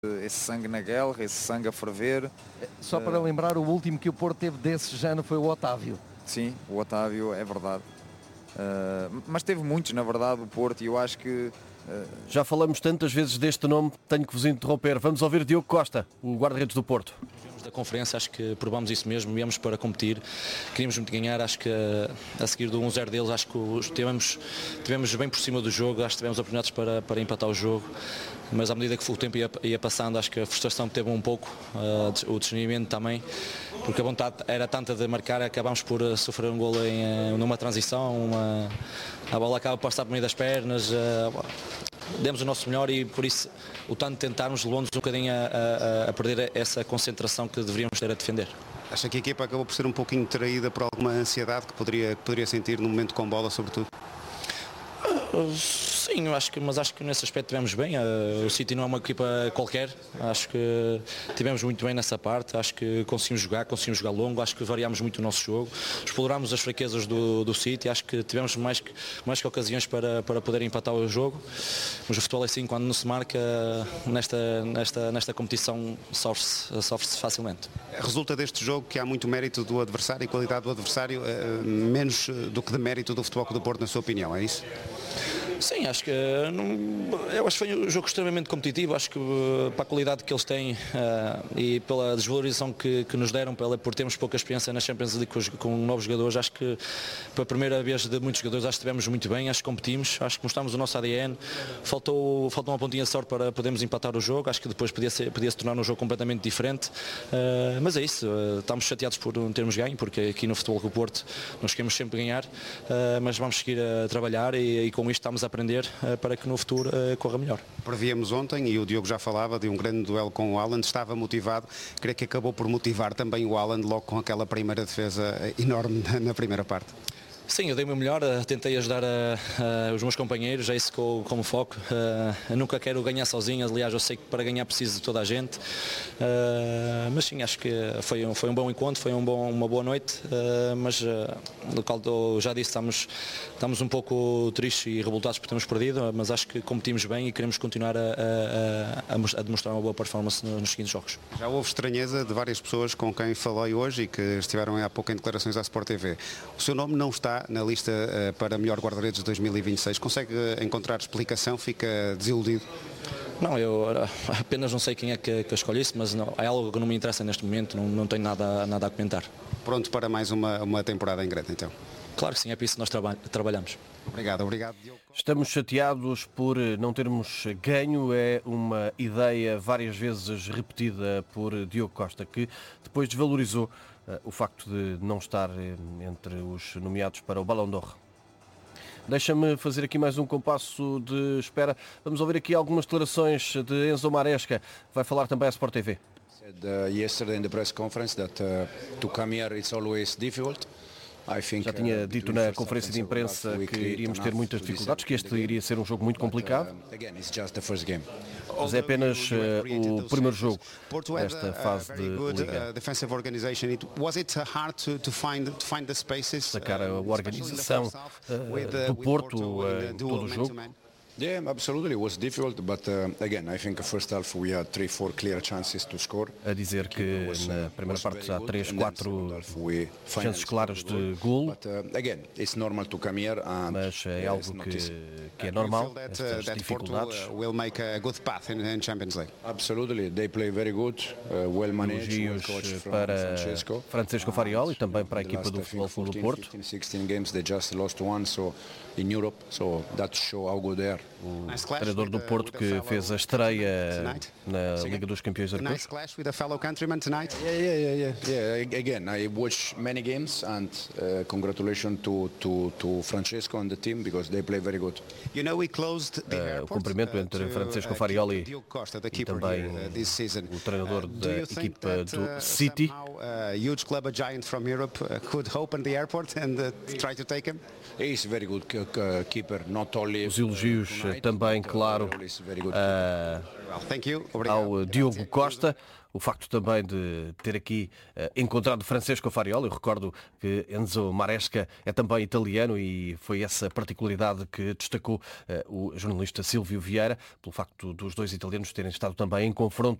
esse sangue na guerra, esse sangue a ferver. Só para lembrar, o último que o Porto teve desse género foi o Otávio. Sim, o Otávio, é verdade. Mas teve muitos, na verdade, o Porto, e eu acho que... Já falamos tantas vezes deste nome, tenho que vos interromper. Vamos ouvir Diogo Costa, o guarda-redes do Porto. Da conferência, acho que provamos isso mesmo, viemos para competir, queríamos muito ganhar, acho que a seguir do 1-0 deles, acho que tivemos bem por cima do jogo, acho que tivemos oportunidades para empatar o jogo, mas à medida que o tempo ia passando, acho que a frustração teve um pouco, o discernimento também, porque a vontade era tanta de marcar, acabámos por sofrer um golo numa transição, a bola acaba por passar por meio das pernas, demos o nosso melhor e por isso o tanto tentarmos levou-nos um bocadinho a perder essa concentração que deveríamos ter a defender. Acha que a equipa acabou por ser um pouquinho traída por alguma ansiedade que poderia sentir no momento com bola, sobretudo? Sim, mas acho que nesse aspecto tivemos bem. O City não é uma equipa qualquer, acho que tivemos muito bem nessa parte, acho que conseguimos jogar longo, acho que variámos muito o nosso jogo, explorámos as fraquezas do City, acho que tivemos mais que ocasiões para poder empatar o jogo, mas o futebol é assim, quando não se marca nesta competição sofre-se facilmente. Resulta deste jogo que há muito mérito do adversário e qualidade do adversário, menos do que de mérito do Futebol Clube do Porto, na sua opinião, é isso? Sim, acho que foi um jogo extremamente competitivo, acho que para a qualidade que eles têm e pela desvalorização que nos deram, por termos pouca experiência na Champions League com novos jogadores, acho que pela primeira vez de muitos jogadores acho que estivemos muito bem, acho que competimos, acho que mostramos o nosso ADN, faltou uma pontinha de sorte para podermos empatar o jogo, acho que depois podia se tornar um jogo completamente diferente, mas é isso, estamos chateados por não termos ganho, porque aqui no Futebol Clube do Porto nós queremos sempre ganhar, mas vamos seguir a trabalhar e com isto estamos a aprender para que no futuro corra melhor. Prevíamos ontem, e o Diogo já falava, de um grande duelo com o Haaland, estava motivado, creio que acabou por motivar também o Haaland logo com aquela primeira defesa enorme na primeira parte. Sim, eu dei o meu melhor, tentei ajudar os meus companheiros, é isso como foco. Eu nunca quero ganhar sozinho, aliás eu sei que para ganhar preciso de toda a gente, mas sim, acho que foi um bom encontro, foi uma boa noite, mas no qual eu já disse, estamos um pouco tristes e revoltados por termos perdido, mas acho que competimos bem e queremos continuar a demonstrar uma boa performance nos seguintes jogos. Já houve estranheza de várias pessoas com quem falei hoje e que estiveram há pouco em declarações à Sport TV. O seu nome não está na lista para melhor guarda-redes de 2026. Consegue encontrar explicação? Fica desiludido? Não, eu apenas não sei quem é que escolhe isso, mas não, é algo que não me interessa neste momento, não tenho nada a comentar. Pronto para mais uma temporada em grande, então? Claro que sim, é para isso que nós trabalhamos. Obrigado, Diogo. Estamos chateados por não termos ganho, é uma ideia várias vezes repetida por Diogo Costa, que depois desvalorizou o facto de não estar entre os nomeados para o Ballon d'Or. Deixa-me fazer aqui mais um compasso de espera. Vamos ouvir aqui algumas declarações de Enzo Maresca. Vai falar também à Sport TV. Yesterday in the press conference that to come here it's always difficult. Já tinha dito na conferência de imprensa que iríamos ter muitas dificuldades, que este iria ser um jogo muito complicado. Mas é apenas o primeiro jogo desta fase de Liga. Destacar a organização do Porto em todo o jogo. Yeah, absolutely. It was difficult, but again, I think the first half we had 3-4 clear chances to score. A dizer que na primeira parte há 3-4 chances claras de golo. But again, it's normal to come here and mas é algo que é normal, estas dificuldades. Will make a good path in Champions League. Absolutely, they play very good, well managed. Elogios para Francesco Farioli e também para a equipa do Futebol Clube do Porto. 16 games they just lost one, so in Europe, so that show how good they are. O treinador do Porto que fez a estreia na Liga dos Campeões Europeus. Nice clash with a fellow countryman tonight. Yeah. Again, I watched many games and congratulations to Francesco and the team because they play very good. You know, we closed the airport, o cumprimento entre Francesco Farioli e também o treinador da equipa do City. A huge club, a giant from Europe, could open the airport and try to take him. He's a very good keeper, not only. Os elogios também, claro, ao Diogo Costa. O facto também de ter aqui encontrado Francesco Farioli. Eu recordo que Enzo Maresca é também italiano e foi essa particularidade que destacou o jornalista Silvio Vieira, pelo facto dos dois italianos terem estado também em confronto